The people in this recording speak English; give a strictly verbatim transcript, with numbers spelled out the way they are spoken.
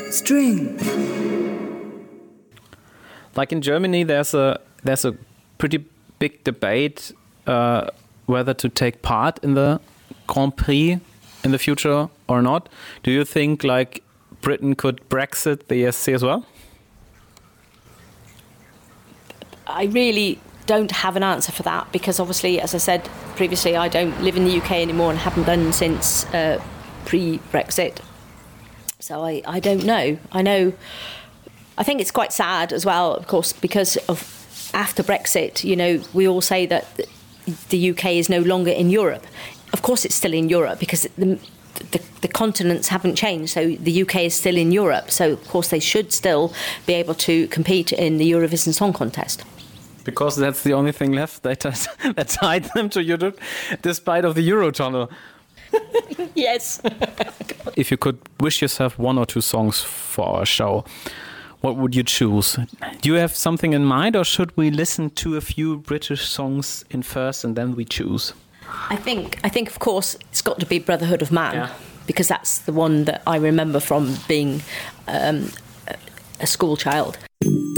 String. Like in Germany, there's a there's a pretty big debate uh, whether to take part in the Grand Prix in the future or not. Do you think like Britain could Brexit the E S C as well? I really don't have an answer for that because obviously, as I said previously, I don't live in the U K anymore and haven't done since uh, pre-Brexit. So I, I don't know. I know, I think it's quite sad as well, of course, because of after Brexit, you know, we all say that the U K is no longer in Europe. Of course it's still in Europe because the, the, the continents haven't changed, so the U K is still in Europe. So, of course, they should still be able to compete in the Eurovision Song Contest. Because that's the only thing left that, that tied them to Europe, despite of the Eurotunnel. Yes. If you could wish yourself one or two songs for our show, what would you choose? Do you have something in mind, or should we listen to a few British songs in first and then we choose? I think, I think, of course, it's got to be Brotherhood of Man, yeah. because that's the one that I remember from being um, a school child.